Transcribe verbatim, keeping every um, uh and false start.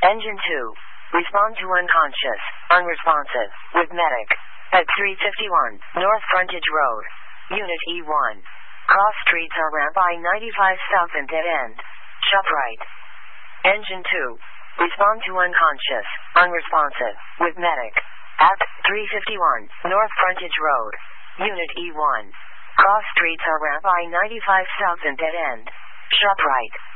Engine two. Respond to unconscious, unresponsive, with medic. At three fifty-one, North Frontage Road. Unit E one. Cross streets are ramp I ninety-five south and dead end. Shut right. Engine two. Respond to unconscious, unresponsive, with medic. At three fifty-one, North Frontage Road. Unit E one. Cross streets are ramp I ninety-five south and dead end. Shut right.